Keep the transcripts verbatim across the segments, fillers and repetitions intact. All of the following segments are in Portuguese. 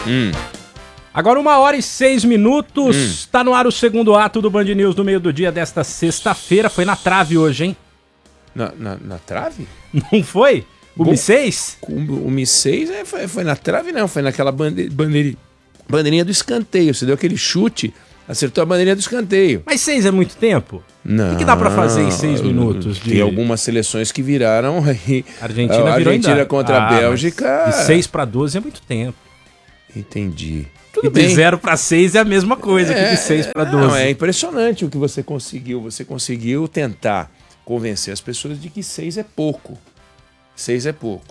Hum. Agora uma hora e seis minutos, Hum. tá no ar o segundo ato do Band News do meio do dia desta sexta-feira. Foi na trave hoje, hein? Na, na, na trave? Não foi? O Bom, M seis? O, o M seis é, foi, foi na trave, não. Foi naquela bande, bandeiri, bandeirinha do escanteio. Você deu aquele chute, acertou a bandeirinha do escanteio. Mas seis é muito tempo? Não. O que, que dá pra fazer em seis minutos? Tem de... algumas seleções que viraram aí. A Argentina a virou Argentina ainda. contra Ah, a Bélgica. De seis pra doze é muito tempo. Entendi. Tudo e bem. De zero pra seis é a mesma coisa é, que de seis pra doze. Não, é impressionante o que você conseguiu. Você conseguiu tentar convencer as pessoas de que seis é pouco. Seis é pouco.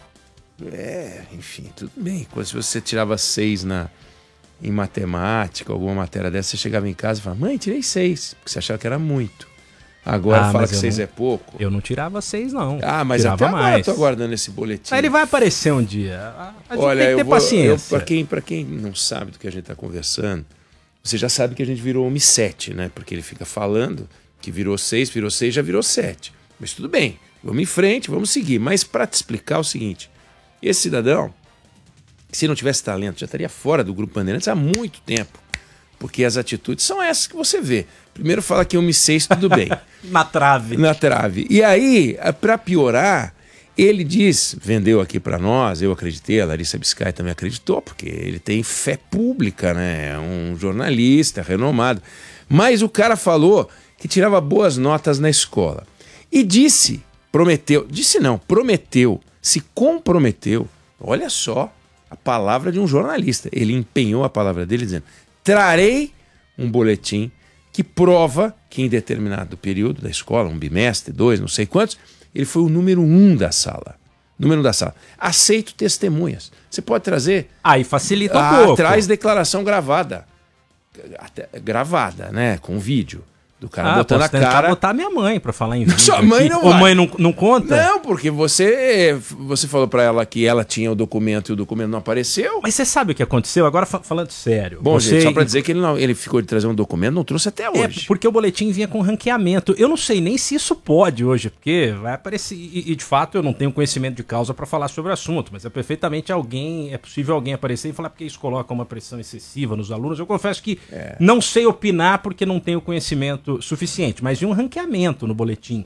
É, enfim, tudo bem. Quando se você tirava seis na, em matemática, alguma matéria dessa, você chegava em casa e falava, mãe, tirei seis, porque você achava que era muito. Agora ah, fala que seis não, é pouco. Eu não tirava seis, não. Ah, mas tirava até agora mais. eu tô aguardando esse boletim. Aí ele vai aparecer um dia. A gente Olha, tem que ter eu vou, paciência. Eu, pra, quem, pra quem não sabe do que a gente tá conversando, você já sabe que a gente virou M sete, né? Porque ele fica falando que virou seis, virou seis, já virou sete. Mas tudo bem, vamos em frente, vamos seguir. Mas para te explicar o seguinte, esse cidadão, se não tivesse talento, já estaria fora do Grupo Bandeirantes há muito tempo. Porque as atitudes são essas que você vê. Primeiro fala que eu me sei, tudo bem. Na trave. Na trave. E aí, para piorar, ele diz, vendeu aqui para nós, eu acreditei, a Larissa Biscay também acreditou, porque ele tem fé pública, né? É um jornalista renomado. Mas o cara falou que tirava boas notas na escola. E disse, prometeu, disse não, prometeu, se comprometeu, olha só a palavra de um jornalista. Ele empenhou a palavra dele dizendo, trarei um boletim que prova que em determinado período da escola, um bimestre, dois, não sei quantos, ele foi o número um da sala. Número um da sala. Aceito testemunhas. Você pode trazer... Aí facilita um ah, pouco. Traz declaração gravada. Até, gravada, né? Com vídeo. Do cara ah, botando posso a cara. botar minha mãe pra falar em vídeo. Sua mãe não Ou vai. mãe não, não conta? Não, porque você você falou pra ela que ela tinha o documento e o documento não apareceu. Mas você sabe o que aconteceu? Agora fa- falando sério. Bom, você... gente, só pra dizer que ele, não, ele ficou de trazer um documento, não trouxe até hoje. É, porque o boletim vinha com ranqueamento. Eu não sei nem se isso pode hoje, porque vai aparecer. E, e de fato eu não tenho conhecimento de causa pra falar sobre o assunto, mas é perfeitamente alguém, é possível alguém aparecer e falar porque isso coloca uma pressão excessiva nos alunos. Eu confesso que é. não sei opinar porque não tenho conhecimento suficiente, mas vi um ranqueamento no boletim.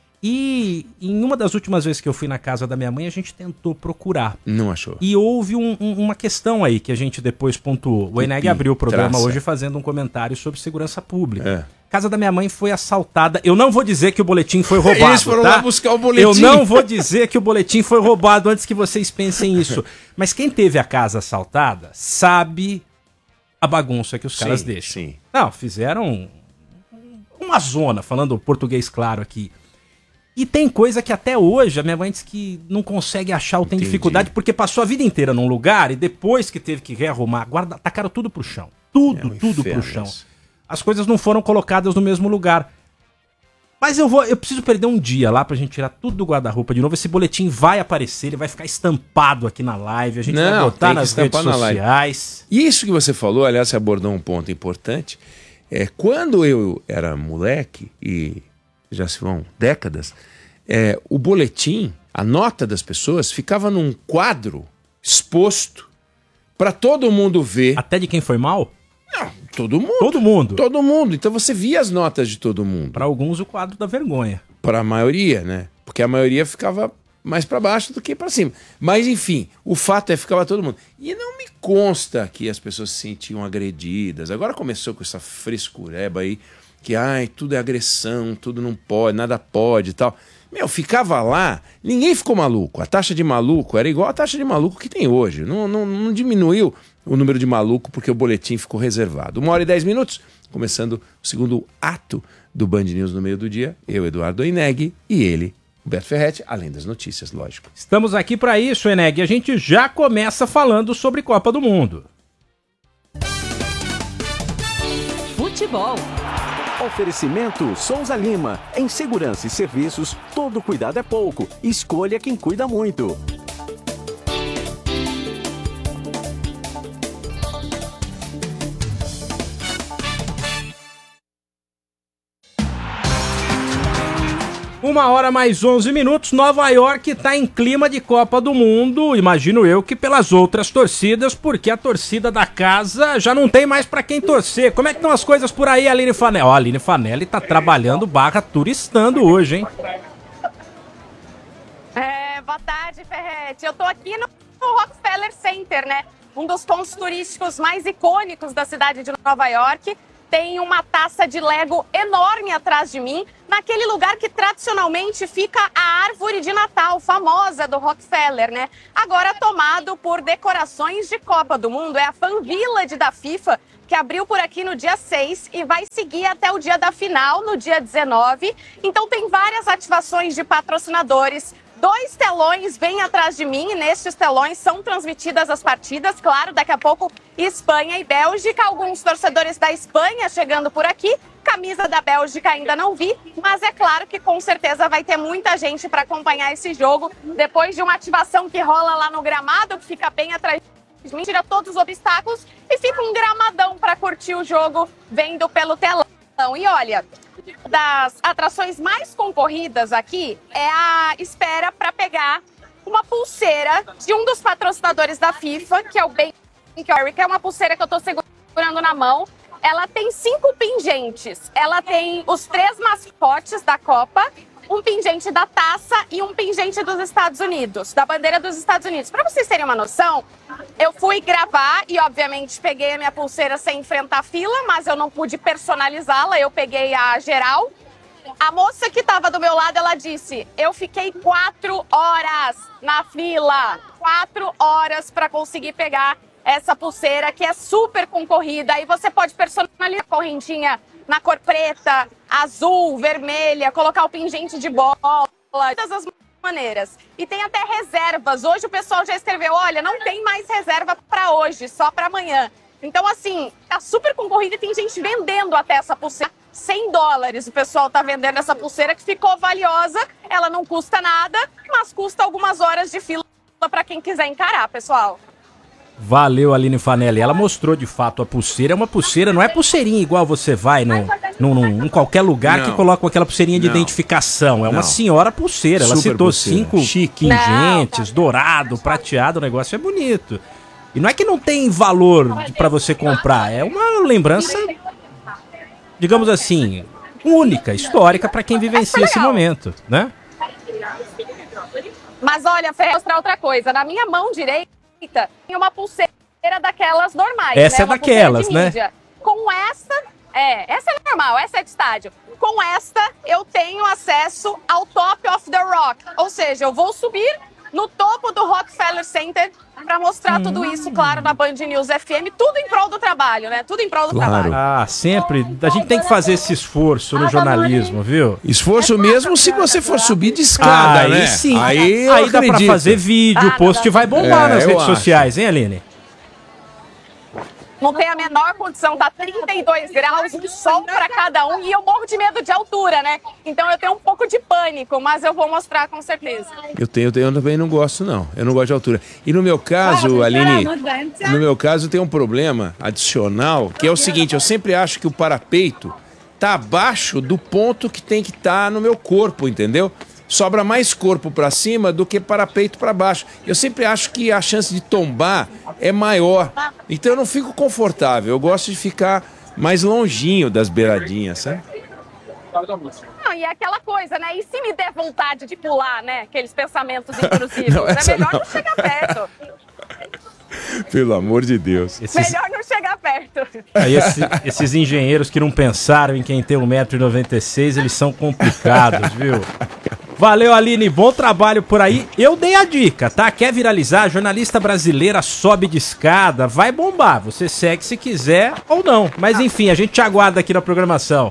E em uma das últimas vezes que eu fui na casa da minha mãe, a gente tentou procurar. Não achou. E houve um, um, uma questão aí que a gente depois pontuou. O Eneg abriu o programa traça. hoje fazendo um comentário sobre segurança pública. É. Casa da minha mãe foi assaltada. Eu não vou dizer que o boletim foi roubado. Eles foram tá? lá buscar o boletim. Eu não vou dizer que o boletim foi roubado antes que vocês pensem isso. Mas quem teve a casa assaltada sabe a bagunça que os caras sim, deixam. Sim. Não, fizeram uma zona, falando português claro aqui. E tem coisa que até hoje a minha mãe diz que não consegue achar ou tem Entendi. dificuldade porque passou a vida inteira num lugar e depois que teve que rearrumar, guarda, tacaram tudo pro chão. Tudo, é um tudo pro chão. Isso. As coisas não foram colocadas no mesmo lugar. Mas eu vou, eu preciso perder um dia lá pra gente tirar tudo do guarda-roupa de novo. Esse boletim vai aparecer, ele vai ficar estampado aqui na live, a gente não, vai botar nas redes na sociais. E isso que você falou, aliás, você abordou um ponto importante. É, quando eu era moleque, e já se vão décadas, é, o boletim, a nota das pessoas, ficava num quadro exposto para todo mundo ver. Até de quem foi mal? Não, todo mundo. Todo mundo. Todo mundo. Então você via as notas de todo mundo. Para alguns, o quadro da vergonha. Para a maioria, né? Porque a maioria ficava mais para baixo do que para cima. Mas, enfim, o fato é que ficava todo mundo. E não me consta que as pessoas se sentiam agredidas. Agora começou com essa frescureba aí, que ai, tudo é agressão, tudo não pode, nada pode e tal. Meu, ficava lá, ninguém ficou maluco. A taxa de maluco era igual a taxa de maluco que tem hoje. Não, não, não diminuiu o número de maluco porque o boletim ficou reservado. Uma hora e dez minutos, começando o segundo ato do Band News no meio do dia. Eu, Eduardo Eneg, e ele, Roberto Ferretti, além das notícias, lógico. Estamos aqui para isso, Eneg. A gente já começa falando sobre Copa do Mundo. Futebol. Oferecimento Souza Lima. Em segurança e serviços, todo cuidado é pouco. Escolha quem cuida muito. Uma hora mais onze minutos, Nova York tá em clima de Copa do Mundo, imagino eu que pelas outras torcidas, porque a torcida da casa já não tem mais pra quem torcer. Como é que estão as coisas por aí, Aline Fanelli? Ó, a Aline Fanelli tá trabalhando barra turistando hoje, hein? É, boa tarde, Ferretti. Eu tô aqui no Rockefeller Center, né? Um dos pontos turísticos mais icônicos da cidade de Nova York. Tem uma taça de Lego enorme atrás de mim, naquele lugar que tradicionalmente fica a árvore de Natal, famosa do Rockefeller, né? Agora tomado por decorações de Copa do Mundo. É a Fan Village da FIFA, que abriu por aqui no dia seis e vai seguir até o dia da final, no dia dezenove. Então tem várias ativações de patrocinadores. Dois telões bem atrás de mim, e nestes telões são transmitidas as partidas. Claro, daqui a pouco Espanha e Bélgica, alguns torcedores da Espanha chegando por aqui. Camisa da Bélgica ainda não vi, mas é claro que com certeza vai ter muita gente para acompanhar esse jogo. Depois de uma ativação que rola lá no gramado, que fica bem atrás de mim, tira todos os obstáculos e fica um gramadão para curtir o jogo vendo pelo telão. E olha, das atrações mais concorridas aqui é a espera para pegar uma pulseira de um dos patrocinadores da FIFA, que é o Ben Curry, que é uma pulseira que eu estou segurando na mão. Ela tem cinco pingentes. Ela tem os três mascotes da Copa, um pingente da taça e um pingente dos Estados Unidos, da bandeira dos Estados Unidos. Para vocês terem uma noção, eu fui gravar e, obviamente, peguei a minha pulseira sem enfrentar a fila, mas eu não pude personalizá-la, eu peguei a geral. A moça que estava do meu lado, ela disse, eu fiquei quatro horas na fila, quatro horas para conseguir pegar essa pulseira, que é super concorrida. Aí você pode personalizar a correntinha na cor preta, azul, vermelha, colocar o pingente de bola, todas as maneiras. E tem até reservas. Hoje o pessoal já escreveu, olha, não tem mais reserva para hoje, só para amanhã. Então, assim, tá super concorrida e tem gente vendendo até essa pulseira. cem dólares o pessoal tá vendendo essa pulseira, que ficou valiosa. Ela não custa nada, mas custa algumas horas de fila para quem quiser encarar, pessoal. Valeu, Aline Fanelli. Ela mostrou de fato a pulseira. É uma pulseira, não é pulseirinha igual você vai no, no, no, em qualquer lugar não. que coloca aquela pulseirinha de não. identificação. É uma não. senhora pulseira. Ela Super citou pulseira. cinco Chique. pingentes, dourado, prateado. O negócio é bonito. E não é que não tem valor para você comprar. É uma lembrança, digamos assim, única, histórica para quem vivencia esse momento, né? Mas olha, Fê, vou mostrar outra coisa. Na minha mão direita tem uma pulseira daquelas normais. Essa né? é uma daquelas, né? Com essa, é, essa é normal, essa é de estádio. Com esta, eu tenho acesso ao Top of the Rock. Ou seja, eu vou subir no topo do Rockefeller Center para mostrar hum. tudo isso, claro, na Band News F M. Tudo em prol do trabalho, né? Tudo em prol do claro. trabalho. Ah, sempre. A gente tem que fazer esse esforço no jornalismo, viu? Esforço mesmo se você for subir de escada, aí né? Sim. Aí, aí dá pra fazer vídeo, o post vai bombar é, nas redes acho. sociais, hein, Aline? Não tem a menor condição, tá trinta e dois graus, um sol para cada um, e eu morro de medo de altura, né? Então eu tenho um pouco de pânico, mas eu vou mostrar com certeza. Eu tenho, eu, tenho, eu também não gosto, não. Eu não gosto de altura. E no meu caso, Aline, no meu caso tem um problema adicional, que é o seguinte, eu sempre acho que o parapeito tá abaixo do ponto que tem que estar tá no meu corpo, entendeu? Sobra mais corpo para cima do que parapeito para baixo. Eu sempre acho que a chance de tombar é maior. Então eu não fico confortável. Eu gosto de ficar mais longinho das beiradinhas, sabe? Não, e é aquela coisa, né? E se me der vontade de pular, né? Aqueles pensamentos intrusivos. Não, é melhor não. não chegar perto. Pelo amor de Deus. Esses... Melhor não chegar perto. Aí esse, esses engenheiros que não pensaram em quem tem um metro e noventa e seis, eles são complicados, viu? Valeu, Aline, bom trabalho por aí. Eu dei a dica, tá? Quer viralizar? Jornalista brasileira sobe de escada, vai bombar. Você segue se quiser ou não. Mas enfim, a gente te aguarda aqui na programação.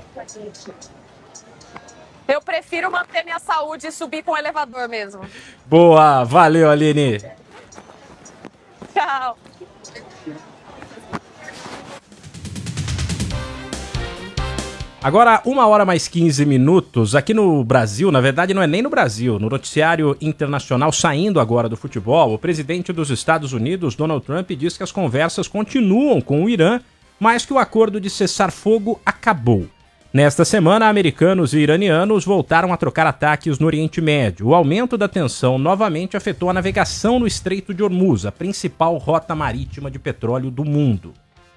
Eu prefiro manter minha saúde e subir com o elevador mesmo. Boa, valeu, Aline. Tchau. Agora, uma hora mais quinze minutos, aqui no Brasil, na verdade não é nem no Brasil, no noticiário internacional saindo agora do futebol, o presidente dos Estados Unidos, Donald Trump, diz que as conversas continuam com o Irã, mas que o acordo de cessar fogo acabou. Nesta semana, americanos e iranianos voltaram a trocar ataques no Oriente Médio. O aumento da tensão novamente afetou a navegação no Estreito de Hormuz, a principal rota marítima de petróleo do mundo.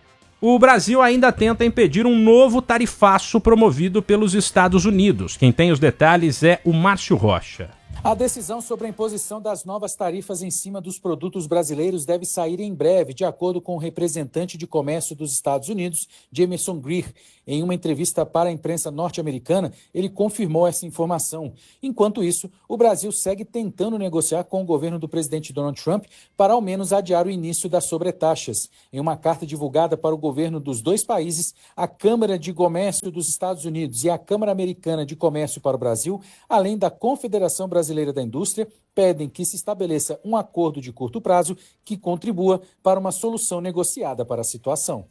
O Brasil ainda tenta impedir um novo tarifaço promovido pelos Estados Unidos. Quem tem os detalhes é o Márcio Rocha. A decisão sobre a imposição das novas tarifas em cima dos produtos brasileiros deve sair em breve, de acordo com o representante de comércio dos Estados Unidos, Jameson Greer. Em uma entrevista para a imprensa norte-americana, ele confirmou essa informação. Enquanto isso, o Brasil segue tentando negociar com o governo do presidente Donald Trump para ao menos adiar o início das sobretaxas. Em uma carta divulgada para o governo dos dois países, a Câmara de Comércio dos Estados Unidos e a Câmara Americana de Comércio para o Brasil, além da Confederação Brasileira da Indústria, pedem que se estabeleça um acordo de curto prazo que contribua para uma solução negociada para a situação.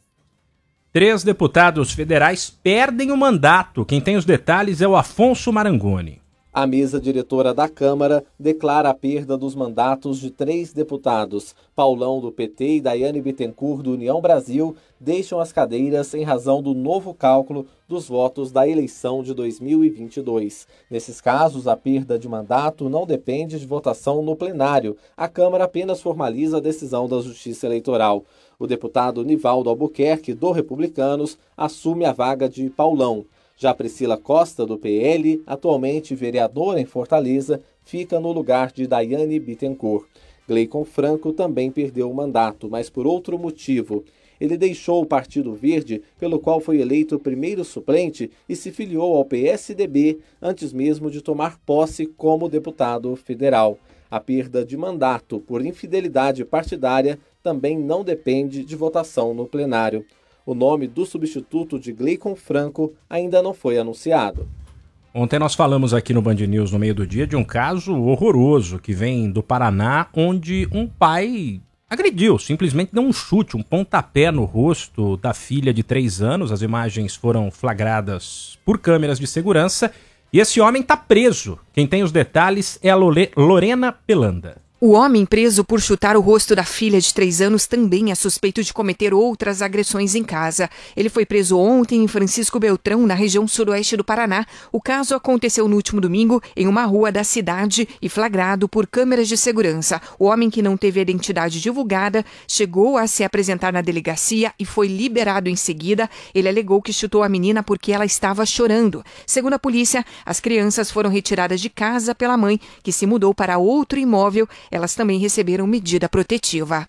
Três deputados federais perdem o mandato. Quem tem os detalhes é o Afonso Marangoni. A mesa diretora da Câmara declara a perda dos mandatos de três deputados. Paulão, do P T, e Daiane Bittencourt, do União Brasil, deixam as cadeiras em razão do novo cálculo dos votos da eleição de dois mil e vinte e dois. Nesses casos, a perda de mandato não depende de votação no plenário. A Câmara apenas formaliza a decisão da Justiça Eleitoral. O deputado Nivaldo Albuquerque, do Republicanos, assume a vaga de Paulão. Já Priscila Costa, do P L, atualmente vereadora em Fortaleza, fica no lugar de Daiane Bittencourt. Gleicon Franco também perdeu o mandato, mas por outro motivo. Ele deixou o Partido Verde, pelo qual foi eleito o primeiro suplente, e se filiou ao P S D B, antes mesmo de tomar posse como deputado federal. A perda de mandato por infidelidade partidária também não depende de votação no plenário. O nome do substituto de Gleicon Franco ainda não foi anunciado. Ontem nós falamos aqui no Band News, no meio do dia, de um caso horroroso que vem do Paraná, onde um pai agrediu, simplesmente deu um chute, um pontapé no rosto da filha de três anos. As imagens foram flagradas por câmeras de segurança e esse homem está preso. Quem tem os detalhes é a Lole- Lorena Pelanda. O homem preso por chutar o rosto da filha de três anos também é suspeito de cometer outras agressões em casa. Ele foi preso ontem em Francisco Beltrão, na região sudoeste do Paraná. O caso aconteceu no último domingo em uma rua da cidade e flagrado por câmeras de segurança. O homem, que não teve a identidade divulgada, chegou a se apresentar na delegacia e foi liberado em seguida. Ele alegou que chutou a menina porque ela estava chorando. Segundo a polícia, as crianças foram retiradas de casa pela mãe, que se mudou para outro imóvel. Elas também receberam medida protetiva.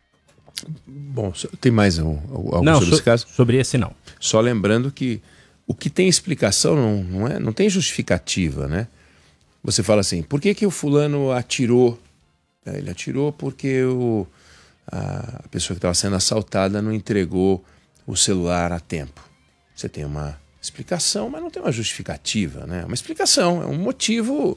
Bom, tem mais um, algo não, sobre so, esse caso? Sobre esse não. Só lembrando que o que tem explicação não, não, é, não tem justificativa, né? Você fala assim, por que que o fulano atirou? Ele atirou porque o, a pessoa que estava sendo assaltada não entregou o celular a tempo. Você tem uma explicação, mas não tem uma justificativa, né? Uma explicação, é um motivo...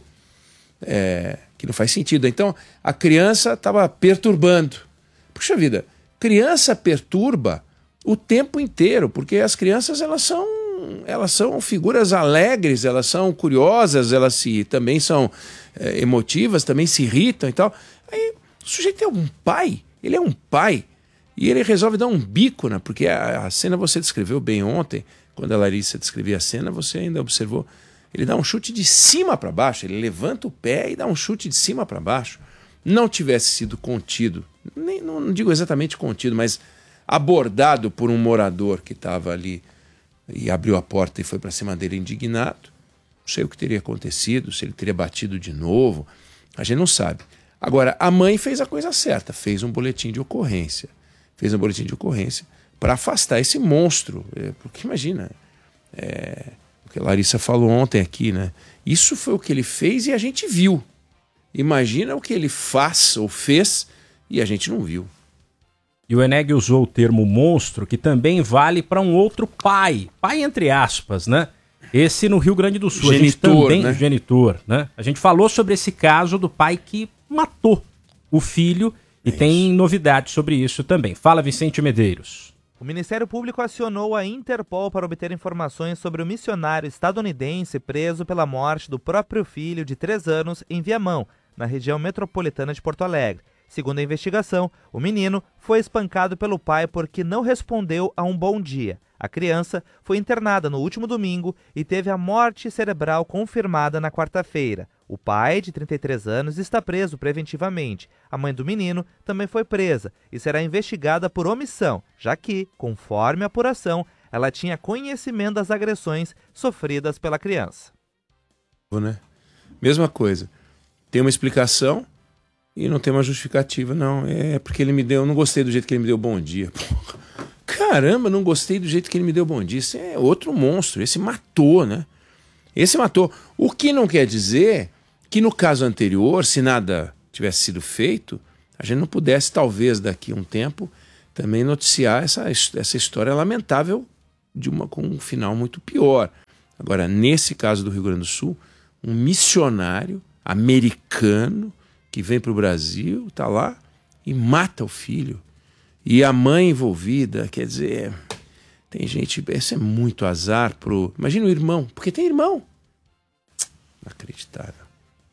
É, que não faz sentido. Então, a criança estava perturbando. Puxa vida, criança perturba o tempo inteiro, porque as crianças elas são, elas são figuras alegres, elas são curiosas, elas se, também são é, emotivas, também se irritam e tal. Aí o sujeito é um pai, ele é um pai, e ele resolve dar um bico, né? Porque a, a cena você descreveu bem ontem, quando a Larissa descrevia a cena, você ainda observou. Ele dá um chute de cima para baixo, ele levanta o pé e dá um chute de cima para baixo. Não tivesse sido contido, nem, não, não digo exatamente contido, mas abordado por um morador que estava ali e abriu a porta e foi para cima dele indignado. Não sei o que teria acontecido, se ele teria batido de novo, a gente não sabe. Agora, a mãe fez a coisa certa, fez um boletim de ocorrência. Fez um boletim de ocorrência para afastar esse monstro. Porque imagina... É... que a Larissa falou ontem aqui, né? Isso foi o que ele fez e a gente viu. Imagina o que ele faz ou fez e a gente não viu. E o Eneg usou o termo monstro, que também vale para um outro pai. Pai entre aspas, né? Esse no Rio Grande do Sul. Genitor, a gente também, né? Genitor, né? A gente falou sobre esse caso do pai que matou o filho e é tem novidades sobre isso também. Fala, Vicente Medeiros. O Ministério Público acionou a Interpol para obter informações sobre o missionário estadunidense preso pela morte do próprio filho de três anos em Viamão, na região metropolitana de Porto Alegre. Segundo a investigação, o menino foi espancado pelo pai porque não respondeu a um bom dia. A criança foi internada no último domingo e teve a morte cerebral confirmada na quarta-feira. O pai, de trinta e três anos, está preso preventivamente. A mãe do menino também foi presa e será investigada por omissão, já que, conforme a apuração, ela tinha conhecimento das agressões sofridas pela criança. Né? Mesma coisa. Tem uma explicação e não tem uma justificativa. Não, é porque ele me deu... Eu não gostei do jeito que ele me deu bom dia. Porra. Caramba, não gostei do jeito que ele me deu bom dia. Esse é outro monstro. Esse matou, né? Esse matou. O que não quer dizer que no caso anterior, se nada tivesse sido feito, a gente não pudesse, talvez, daqui a um tempo, também noticiar essa, essa história lamentável de uma, com um final muito pior. Agora, nesse caso do Rio Grande do Sul, um missionário americano que vem para o Brasil, está lá e mata o filho. E a mãe envolvida, quer dizer, tem gente... Esse é muito azar pro... Imagina o irmão, porque tem irmão. Inacreditável.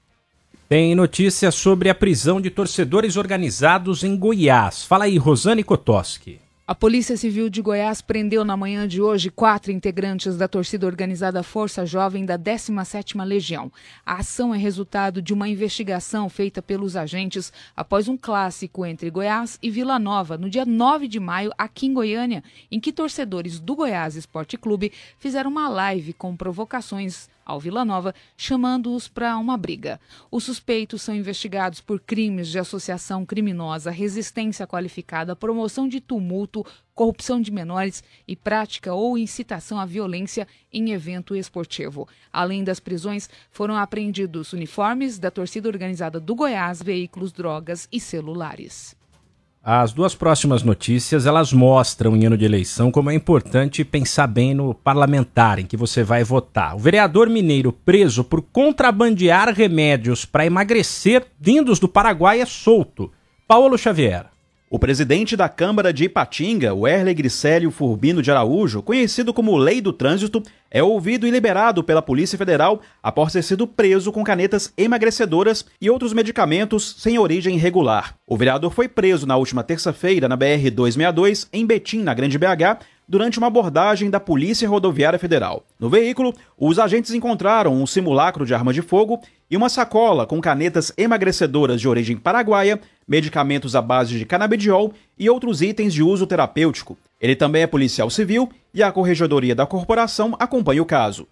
Tem notícia sobre a prisão de torcedores organizados em Goiás. Fala aí, Rosane Kotoski. A Polícia Civil de Goiás prendeu na manhã de hoje quatro integrantes da torcida organizada Força Jovem da décima sétima Legião. A ação é resultado de uma investigação feita pelos agentes após um clássico entre Goiás e Vila Nova, no dia nove de maio, aqui em Goiânia, em que torcedores do Goiás Esporte Clube fizeram uma live com provocações ao Vila Nova, chamando-os para uma briga. Os suspeitos são investigados por crimes de associação criminosa, resistência qualificada, promoção de tumulto, corrupção de menores e prática ou incitação à violência em evento esportivo. Além das prisões, foram apreendidos uniformes da torcida organizada do Goiás, veículos, drogas e celulares. As duas próximas notícias, elas mostram em ano de eleição como é importante pensar bem no parlamentar em que você vai votar. O vereador mineiro preso por contrabandear remédios para emagrecer vindos do Paraguai é solto. Paulo Xavier. O presidente da Câmara de Ipatinga, o Erle Gricélio Furbino de Araújo, conhecido como Lei do Trânsito, é ouvido e liberado pela Polícia Federal após ter sido preso com canetas emagrecedoras e outros medicamentos sem origem regular. O vereador foi preso na última terça-feira na B R duzentos e sessenta e dois, em Betim, na Grande B H, durante uma abordagem da Polícia Rodoviária Federal. No veículo, os agentes encontraram um simulacro de arma de fogo e uma sacola com canetas emagrecedoras de origem paraguaia, medicamentos à base de canabidiol e outros itens de uso terapêutico. Ele também é policial civil e a Corregedoria da Corporação acompanha o caso.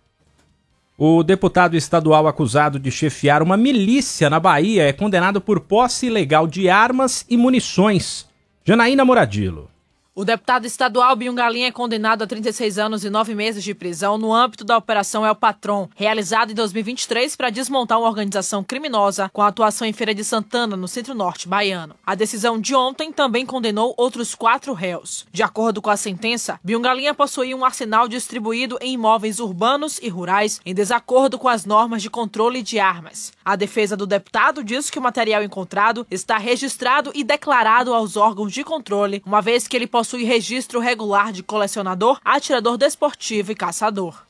O deputado estadual acusado de chefiar uma milícia na Bahia é condenado por posse ilegal de armas e munições. Janaína Moradilo. O deputado estadual Binho Galinha é condenado a trinta e seis anos e nove meses de prisão no âmbito da Operação El Patrón, realizada em dois mil e vinte e três para desmontar uma organização criminosa com atuação em Feira de Santana, no centro-norte baiano. A decisão de ontem também condenou outros quatro réus. De acordo com a sentença, Binho Galinha possuía um arsenal distribuído em imóveis urbanos e rurais em desacordo com as normas de controle de armas. A defesa do deputado diz que o material encontrado está registrado e declarado aos órgãos de controle, uma vez que ele possui possui registro regular de colecionador, atirador desportivo e caçador.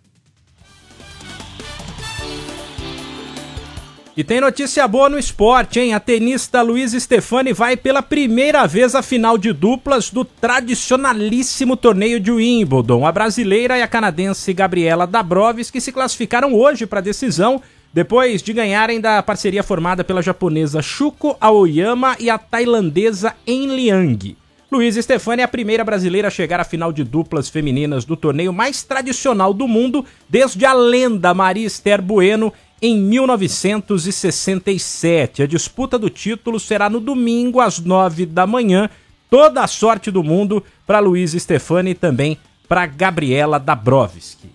E tem notícia boa no esporte, hein? A tenista Luiz Stefani vai pela primeira vez à final de duplas do tradicionalíssimo torneio de Wimbledon. A brasileira e a canadense Gabriela Dabrowski se classificaram hoje para a decisão, depois de ganharem da parceria formada pela japonesa Shuko Aoyama e a tailandesa En Liang. Luiz Stefani é a primeira brasileira a chegar à final de duplas femininas do torneio mais tradicional do mundo desde a lenda Maria Esther Bueno em mil novecentos e sessenta e sete. A disputa do título será no domingo às nove da manhã. Toda a sorte do mundo para Luiz Stefani e também para Gabriela Dabrowski.